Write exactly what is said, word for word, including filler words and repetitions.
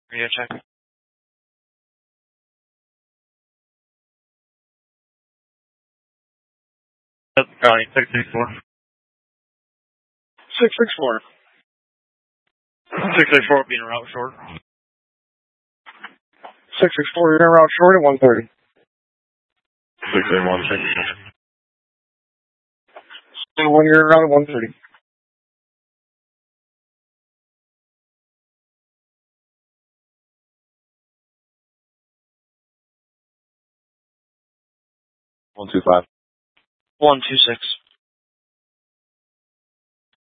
Radio check. Yep, County, six six four. six six four. six six four being route short. six six four, you're in route short at one thirty. six eight one six. One, you're in route at one thirty. one two five. one two six.